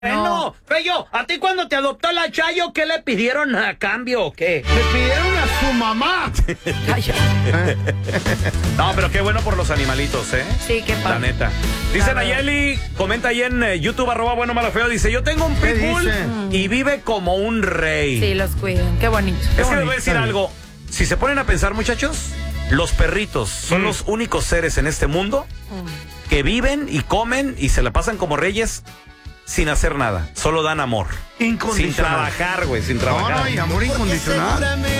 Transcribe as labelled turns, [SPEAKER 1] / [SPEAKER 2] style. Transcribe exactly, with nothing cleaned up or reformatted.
[SPEAKER 1] Bueno, Fello, ¿a ti cuando te adoptó la Chayo, qué le pidieron a cambio o qué?
[SPEAKER 2] Le pidieron a su mamá.
[SPEAKER 3] No, pero qué bueno por los animalitos, ¿eh?
[SPEAKER 4] Sí, qué padre.
[SPEAKER 3] La neta. Dice Nayeli, comenta ahí en eh, YouTube, arroba bueno, malo, feo. Dice, yo tengo un
[SPEAKER 2] ¿Qué
[SPEAKER 3] pitbull
[SPEAKER 2] dice?
[SPEAKER 3] y vive como un rey.
[SPEAKER 4] Sí, los cuidan. Qué bonito.
[SPEAKER 3] Es que les voy a
[SPEAKER 2] bonito,
[SPEAKER 3] decir
[SPEAKER 2] está
[SPEAKER 3] algo. Si se ponen a pensar, muchachos, los perritos son
[SPEAKER 2] Mm.
[SPEAKER 3] los únicos seres en este mundo que viven y comen y se la pasan como reyes sin hacer nada. Solo dan amor. Sin
[SPEAKER 2] Incondicional.
[SPEAKER 3] trabajar, güey, sin
[SPEAKER 2] No,
[SPEAKER 3] trabajar.
[SPEAKER 2] no, y amor incondicional.